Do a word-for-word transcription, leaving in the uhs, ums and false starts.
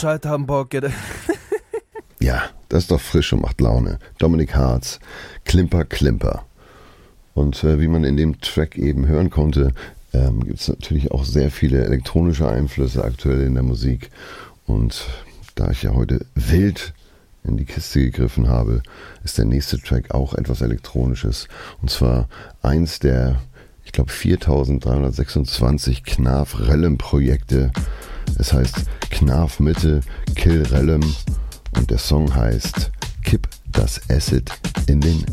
Bescheid haben Bock. Ja, das ist doch frisch und macht Laune. Dominik Hartz, Klimper, Klimper. Und äh, wie man in dem Track eben hören konnte, ähm, gibt es natürlich auch sehr viele elektronische Einflüsse aktuell in der Musik. Und da ich ja heute wild in die Kiste gegriffen habe, ist der nächste Track auch etwas Elektronisches. Und zwar eins der, ich glaube, viertausenddreihundertsechsundzwanzig Knarf-Rellem-Projekte. Es heißt Knarf Mitte, Kill Rellem und der Song heißt Kipp das Acid in den